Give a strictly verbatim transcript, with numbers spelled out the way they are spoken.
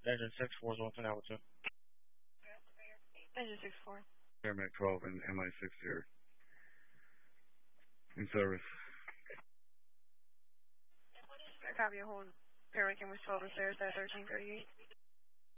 Engine six four is one ten altitude. Engine six four. Airmac twelve and M I six here. In service. I copy a hold. Paramedic Cameras twelve and Sarah at thirteen thirty-eight.